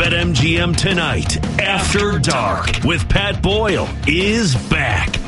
BetMGM Tonight, After Dark, with Pat Boyle, is back.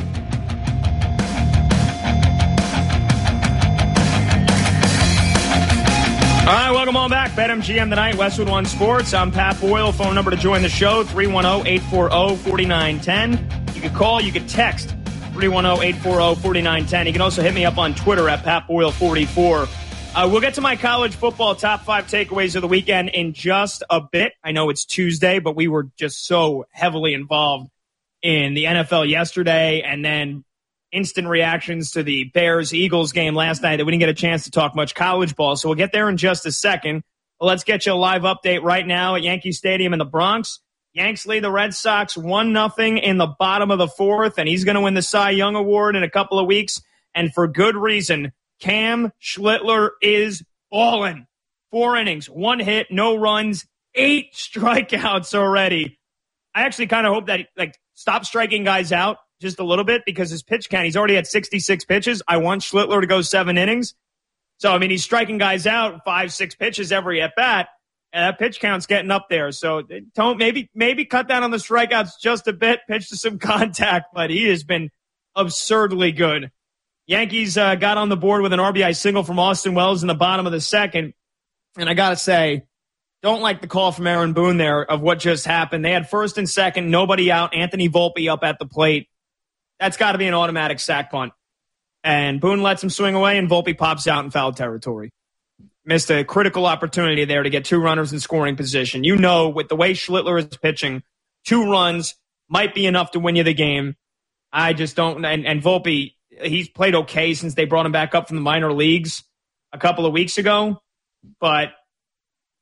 All right, welcome on back. BetMGM Tonight, Westwood One Sports. I'm Pat Boyle. Phone number to join the show, 310-840-4910. You can call, you can text, 310-840-4910. You can also hit me up on Twitter at PatBoyle44. We'll get to my college football top 5 takeaways of the weekend in just a bit. I know it's Tuesday, but we were just so heavily involved in the NFL yesterday and then instant reactions to the Bears-Eagles game last night that we didn't get a chance to talk much college ball. So we'll get there in just a second. But let's get you a live update right now at Yankee Stadium in the Bronx. Yanks lead the Red Sox 1-0 in the bottom of the 4th, and he's going to win the Cy Young Award in a couple of weeks, and for good reason. Cam Schlittler is balling. 4 innings, 1 hit, no runs, 8 strikeouts already. I actually kind of hope that stop striking guys out just a little bit because his pitch count, he's already at 66 pitches. I want Schlittler to go 7 innings. So, I mean, he's striking guys out 5-6 pitches every at bat, and that pitch count's getting up there. So don't maybe cut down on the strikeouts just a bit, pitch to some contact, but he has been absurdly good. Yankees got on the board with an RBI single from Austin Wells in the bottom of the 2nd. And I got to say, don't like the call from Aaron Boone there of what just happened. They had 1st and 2nd, nobody out, Anthony Volpe up at the plate. That's got to be an automatic sack punt. And Boone lets him swing away, and Volpe pops out in foul territory. Missed a critical opportunity there to get 2 runners in scoring position. You know, with the way Schlittler is pitching, 2 runs might be enough to win you the game. I just don't. And Volpe, he's played okay since they brought him back up from the minor leagues a couple of weeks ago. But